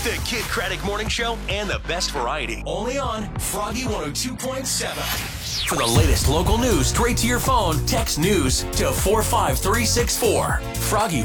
The Kid Craddock Morning Show and the best variety. Only on Froggy 102.7. For the latest local news straight to your phone, text news to 45364. Froggy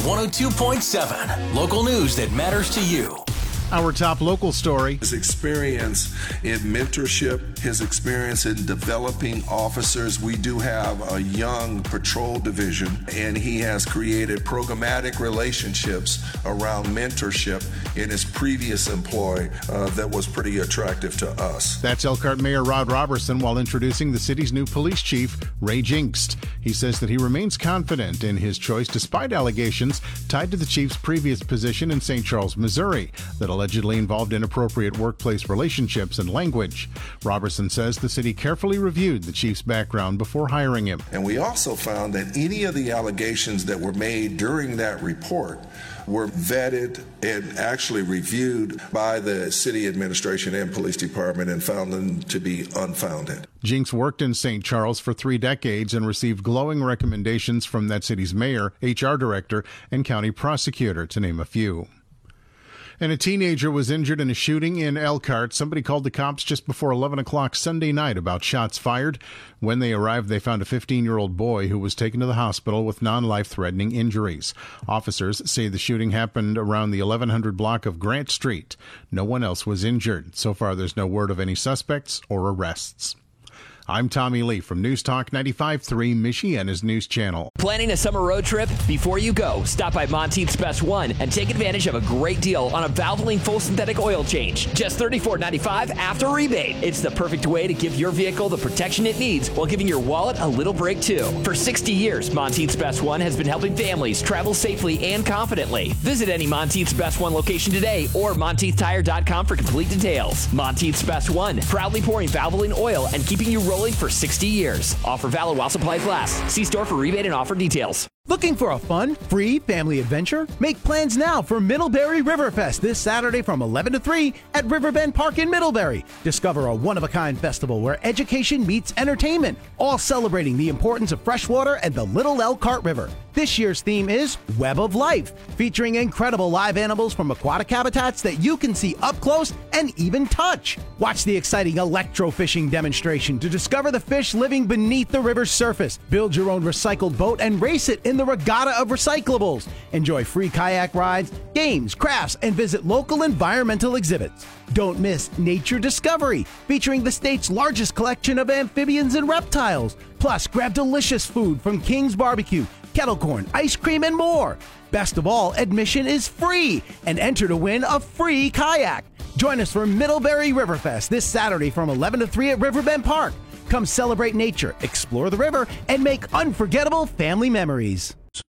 102.7. Local news that matters to you. Our top local story. His experience in mentorship, his experience in developing officers. We do have a young patrol division, and he has created programmatic relationships around mentorship in his previous employ that was pretty attractive to us. That's Elkhart Mayor Rod Robertson while introducing the city's new police chief, Ray Jinkst. He says that he remains confident in his choice despite allegations tied to the chief's previous position in St. Charles, Missouri, that allegedly involved inappropriate workplace relationships and language. Robertson says the city carefully reviewed the chief's background before hiring him. And we also found that any of the allegations that were made during that report were vetted and actually reviewed by the city administration and police department and found them to be unfounded. Jinkst worked in St. Charles for 3 decades and received glowing recommendations from that city's mayor, HR director, and county prosecutor, to name a few. And a teenager was injured in a shooting in Elkhart. Somebody called the cops just before 11 o'clock Sunday night about shots fired. When they arrived, they found a 15-year-old boy who was taken to the hospital with non-life-threatening injuries. Officers say the shooting happened around the 1100 block of Grant Street. No one else was injured. So far, there's no word of any suspects or arrests. I'm Tommy Lee from News Talk 95.3, Michiana's news channel. Planning a summer road trip? Before you go, stop by Monteith's Best One and take advantage of a great deal on a Valvoline full synthetic oil change. Just $34.95 after rebate. It's the perfect way to give your vehicle the protection it needs while giving your wallet a little break too. For 60 years, Monteith's Best One has been helping families travel safely and confidently. Visit any Monteith's Best One location today or MonteithTire.com for complete details. Monteith's Best One, proudly pouring Valvoline oil and keeping you rolling for 60 years. Offer valid while supplies last. See store for rebate and offer details. Looking for a fun, free family adventure? Make plans now for Middlebury Riverfest this Saturday from 11 to 3 at Riverbend Park in Middlebury. Discover a one-of-a-kind festival where education meets entertainment, all celebrating the importance of freshwater and the Little Elkhart River. This year's theme is Web of Life, featuring incredible live animals from aquatic habitats that you can see up close and even touch. Watch the exciting electrofishing demonstration to discover the fish living beneath the river's surface. Build your own recycled boat and race it in the regatta of recyclables. Enjoy free kayak rides, games, crafts, and visit local environmental exhibits. Don't miss Nature Discovery, featuring the state's largest collection of amphibians and reptiles. Plus, grab delicious food from King's Barbecue, kettle corn, ice cream, and more. Best of all, admission is free, and enter to win a free kayak. Join us for Middlebury Riverfest this Saturday from 11 to 3 at Riverbend Park. Come celebrate nature, explore the river, and make unforgettable family memories.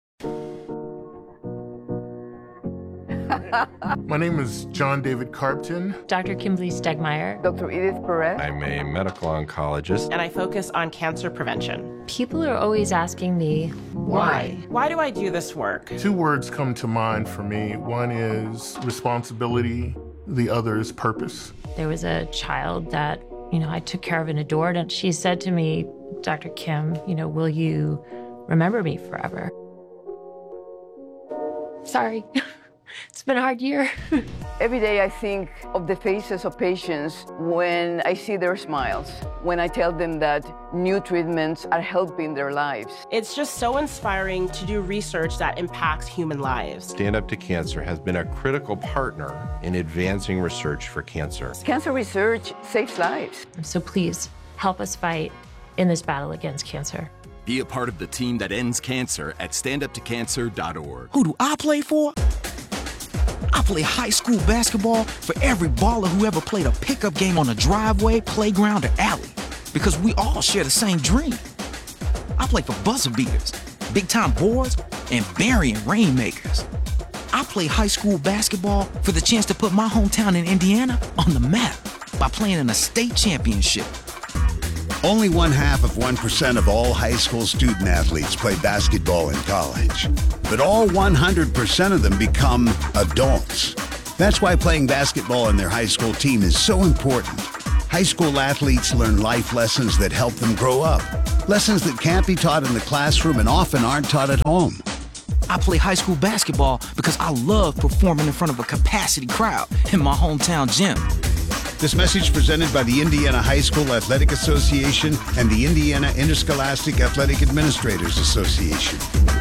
My name is John David Carpton. Dr. Kimberly Stegmeyer. Dr. Edith Perez. I'm a medical oncologist. And I focus on cancer prevention. People are always asking me, why? Why do I do this work? 2 words come to mind for me. One is responsibility, the other is purpose. There was a child that, I took care of and adored, and she said to me, Dr. Kim, will you remember me forever? Sorry. It's been a hard year. Every day I think of the faces of patients when I see their smiles, when I tell them that new treatments are helping their lives. It's just so inspiring to do research that impacts human lives. Stand Up to Cancer has been a critical partner in advancing research for cancer. Cancer research saves lives. So please help us fight in this battle against cancer. Be a part of the team that ends cancer at standuptocancer.org. Who do I play for? I play high school basketball for every baller who ever played a pickup game on a driveway, playground, or alley. Because we all share the same dream. I play for buzzer beaters, big-time boards, and burying rainmakers. I play high school basketball for the chance to put my hometown in Indiana on the map by playing in a state championship. Only 0.5% of all high school student athletes play basketball in college. But all 100% of them become adults. That's why playing basketball on their high school team is so important. High school athletes learn life lessons that help them grow up. Lessons that can't be taught in the classroom and often aren't taught at home. I play high school basketball because I love performing in front of a capacity crowd in my hometown gym. This message presented by the Indiana High School Athletic Association and the Indiana Interscholastic Athletic Administrators Association.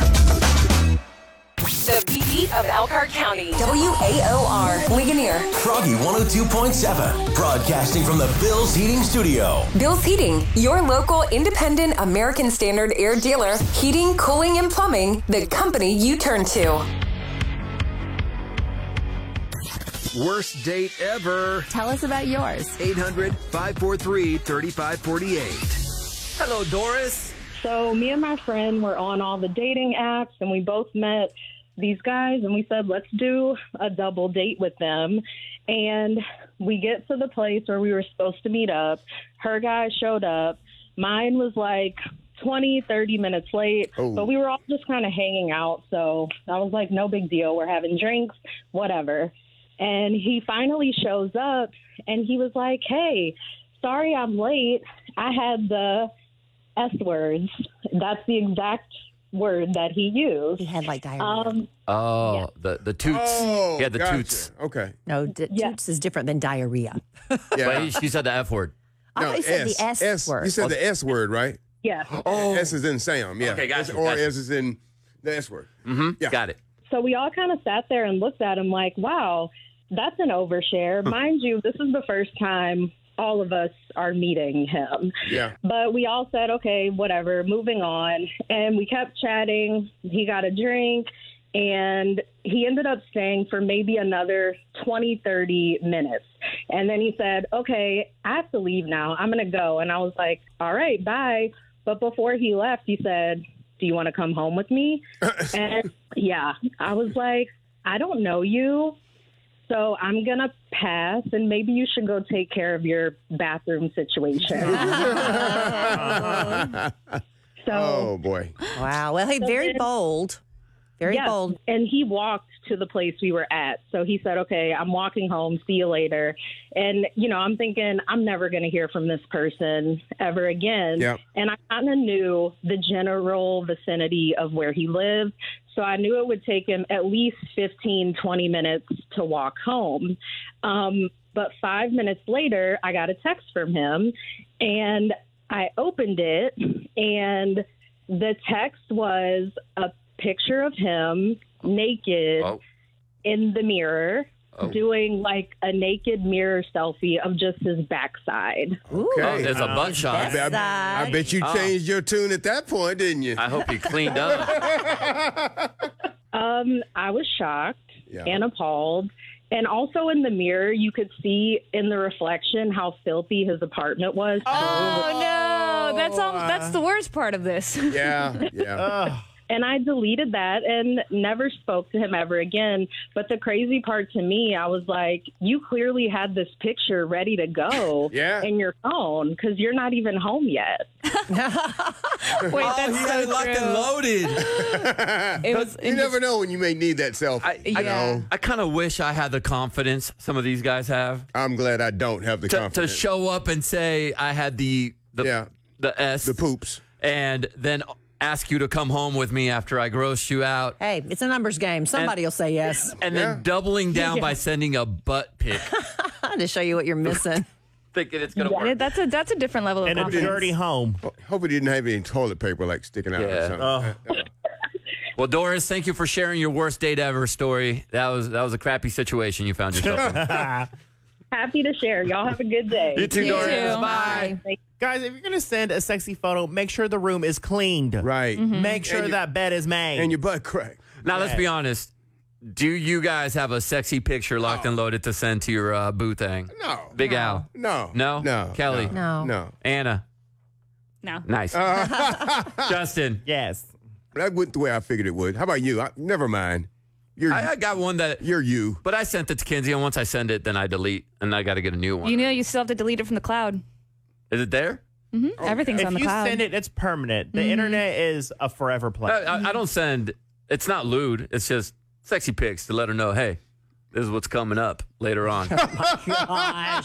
The beat of Elkhart County. WAOR. Ligonier. Froggy 102.7. Broadcasting from the Bill's Heating Studio. Bill's Heating, your local independent American Standard air dealer. Heating, cooling, and plumbing. The company you turn to. Worst date ever. Tell us about yours. 800-543-3548. Hello, Doris. So me and my friend were on all the dating apps, and we both met these guys, and we said, let's do a double date with them. And we get to the place where we were supposed to meet up. Her guy showed up. Mine was like 20, 30 minutes late, but we were all just kind of hanging out. So I was like, no big deal. We're having drinks, whatever. And he finally shows up, and he was like, hey, sorry I'm late. I had the S words. That's the exact word that he used. He had like diarrhea. The toots. Oh, yeah, the gotcha. toots. Okay. No, toots is different than diarrhea. Yeah. She said the F word. I said the S word. You said the S word, right? Yeah. Oh. S is in Sam, yeah. Okay, gotcha. Or S is in the S word. Mm-hmm. Yeah. Got it. So we all kind of sat there and looked at him like, wow, that's an overshare. Mind you, this is the first time all of us are meeting him. Yeah. But we all said, okay, whatever, moving on. And we kept chatting. He got a drink, and he ended up staying for maybe another 20, 30 minutes. And then he said, okay, I have to leave now. I'm going to go. And I was like, all right, bye. But before he left, he said, do you want to come home with me? And yeah, I was like, I don't know you. So I'm going to pass, and maybe you should go take care of your bathroom situation. Oh, boy. Wow. Well, hey, very bold. Very bold. And he walked to the place we were at. So he said, okay, I'm walking home. See you later. And, you know, I'm thinking I'm never going to hear from this person ever again. Yep. And I kind of knew the general vicinity of where he lived. So I knew it would take him at least 15, 20 minutes to walk home. But 5 minutes later, I got a text from him, and I opened it, and the text was a picture of him naked in the mirror, doing like a naked mirror selfie of just his backside. Okay. There's a butt shot. I bet you changed your tune at that point, didn't you? I hope you cleaned up. I was shocked and appalled. And also in the mirror, you could see in the reflection how filthy his apartment was. Oh, no. That's the worst part of this. Yeah. And I deleted that and never spoke to him ever again. But the crazy part to me, I was like, you clearly had this picture ready to go in your phone because you're not even home yet. Wait, that's he had it locked and loaded. You never know when you may need that selfie. I kind of wish I had the confidence some of these guys have. I'm glad I don't have the confidence. To show up and say I had the S. The poops. And then ask you to come home with me after I gross you out. Hey, it's a numbers game. Somebody will say yes. And then doubling down by sending a butt pic. To show you what you're missing. Thinking it's going to work. That's a different level of confidence. And a dirty home. Hope it didn't have any toilet paper like sticking out or something. Well, Doris, thank you for sharing your worst date ever story. That was a crappy situation you found yourself in. Happy to share. Y'all have a good day. You too, Doris. Bye. Guys, if you're going to send a sexy photo, make sure the room is cleaned. Right. Make sure that bed is made. And your butt cracked. Now, let's be honest. Do you guys have a sexy picture locked and loaded to send to your boo thing? No. Big Al? No. No? Kelly? No. Anna? No. Nice. Justin? Yes. That went the way I figured it would. How about you? Never mind. I got one that... You're you. But I sent it to Kinsey, and once I send it, then I delete, and I got to get a new one. You know you still have to delete it from the cloud. Is it there? Mm-hmm. Everything's on the cloud. If you send it, it's permanent. The internet is a forever place. I don't send... It's not lewd. It's just sexy pics to let her know, hey, this is what's coming up later on. Gosh.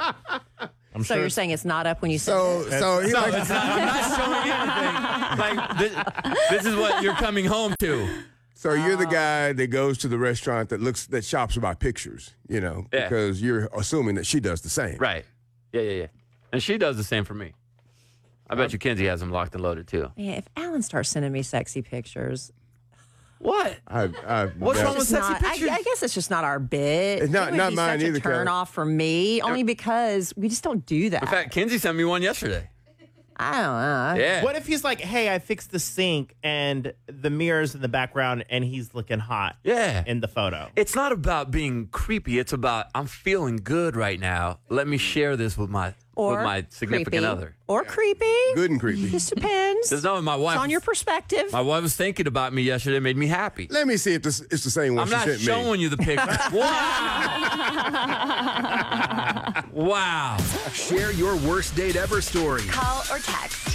So you're saying it's not up when you send it? It's not. I'm not showing anything. Like, this is what you're coming home to. So you're the guy that goes to the restaurant that shops by pictures, because you're assuming that she does the same. Right. Yeah. And she does the same for me. I bet you Kenzie has them locked and loaded, too. Yeah, if Alan starts sending me sexy pictures. What? What's wrong with sexy pictures? I guess it's just not our bit. It's not mine mine such either. A turn off for me, only because we just don't do that. In fact, Kenzie sent me one yesterday. I don't know. Yeah. What if he's like, hey, I fixed the sink and the mirror's in the background and he's looking hot in the photo? It's not about being creepy. It's about, I'm feeling good right now. Let me share this with my significant creepy. other. Or creepy. Good and creepy. Just depends. There's no, my wife. It's on your perspective. My wife was thinking about me yesterday. It made me happy. Let me see if it's the same one I'm she not sent me. showing you the picture. Wow. Share your worst date ever story. Call or text.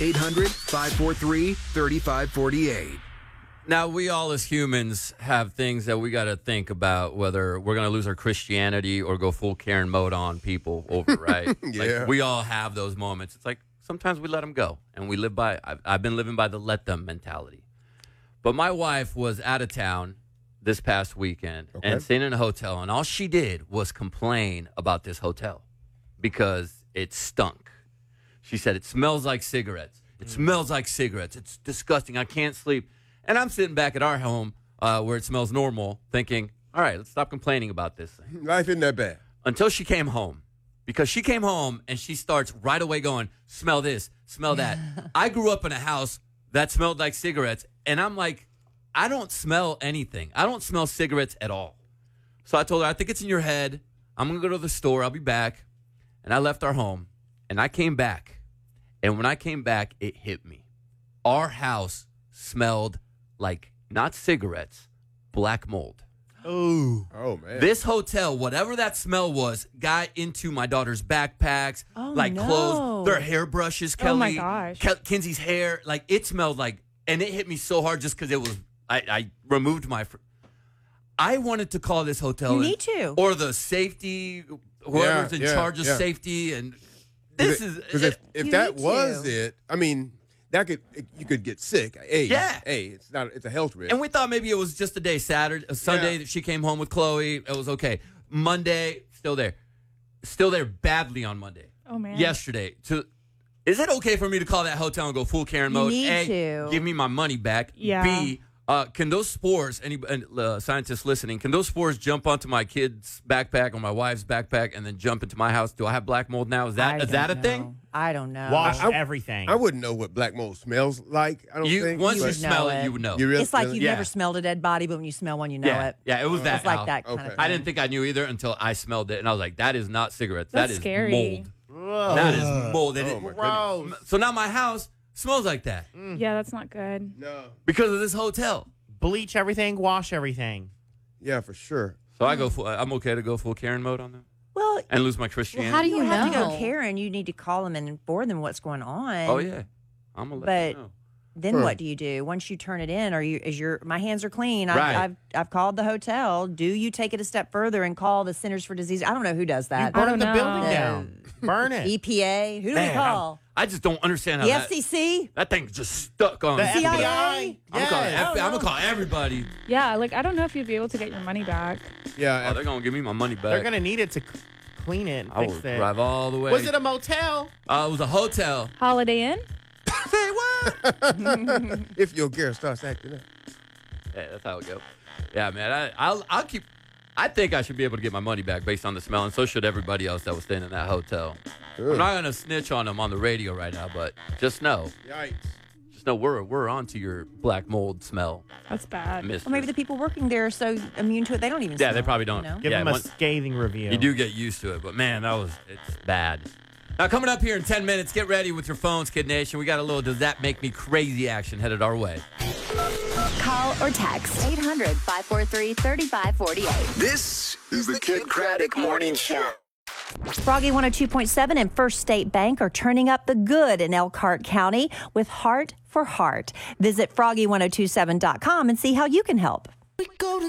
800-543-3548. Now, we all as humans have things that we got to think about, whether we're going to lose our Christianity or go full Karen mode on people over, right? Yeah. We all have those moments. It's like sometimes we let them go, and we live by, I've been living by the let them mentality. But my wife was out of town this past weekend and staying in a hotel, and all she did was complain about this hotel because it stunk. She said, it smells like cigarettes. It smells like cigarettes. It's disgusting. I can't sleep. And I'm sitting back at our home where it smells normal thinking, all right, let's stop complaining about this thing. Life isn't that bad. Until she came home. Because she came home and she starts right away going, smell this, smell that. I grew up in a house that smelled like cigarettes. And I'm like, I don't smell anything. I don't smell cigarettes at all. So I told her, I think it's in your head. I'm going to go to the store. I'll be back. And I left our home. And I came back. And when I came back, it hit me. Our house smelled like not cigarettes, black mold. Oh man. This hotel, whatever that smell was, got into my daughter's backpacks, clothes, their hairbrushes, Kelly. Oh my gosh. Kenzie's hair. Like, it smelled like, and it hit me so hard just because it was, I removed my, I wanted to call this hotel. You need to. Or the safety, whoever's in charge of safety. And this is. Because if that was it, I mean, you could get sick. It's a health risk. And we thought maybe it was just a day, Sunday that she came home with Chloe. It was okay. Monday, still there badly on Monday. Oh man. Yesterday, is it okay for me to call that hotel and go full Karen mode? You need to. Give me my money back. Yeah. B, can those spores, scientists listening, can those spores jump onto my kid's backpack or my wife's backpack and then jump into my house? Do I have black mold now? Is that a thing? I don't know. Wash everything. I wouldn't know what black mold smells like. I don't think. Once you smell it, you would know. It's like you've never smelled a dead body, but when you smell one, you know it. Yeah, it was that. It's like that kind of thing. I didn't think I knew either until I smelled it, and I was like, that is not cigarettes. That's that is scary. mold. That is mold. Gross. So now my house smells like that. Yeah, that's not good. No. Because of this hotel. Bleach everything, wash everything. Yeah, for sure. So I'm okay to go full Karen mode on them? Well, and lose my Christianity? how do you have to know? go Karen. You need to call them and inform them what's going on. Oh, yeah. I'm going to let you know. Then what do you do once you turn it in? My hands are clean. Right. I've called the hotel. Do you take it a step further and call the Centers for Disease? I don't know who does that. Burn the building down. Burn it. EPA. Who do we call? I just don't understand how the FCC. That thing just stuck on the CIA. I'm gonna call everybody. Yeah, I don't know if you'd be able to get your money back. Yeah, they're gonna give me my money back. They're gonna need it to clean it and I fix will it. drive all the way. Was it a motel? It was a hotel. Holiday Inn? Say what? If your gear starts acting up. Yeah, that's how it goes. Yeah, man. I'll keep. I think I should be able to get my money back based on the smell, and so should everybody else that was staying in that hotel. I'm not gonna snitch on them on the radio right now, but just know. Yikes. Just know we're onto your black mold smell. That's bad. Or maybe the people working there are so immune to it they don't even. smell they probably don't. You know? Give them a scathing review. You do get used to it, but man, it's bad. Now, coming up here in 10 minutes, get ready with your phones, Kid Nation. We got a little Does That Make Me Crazy action headed our way. Call or text 800-543-3548. This is the Kid Craddock Morning Show. Froggy 102.7 and First State Bank are turning up the good in Elkhart County with Heart for Heart. Visit froggy1027.com and see how you can help. We go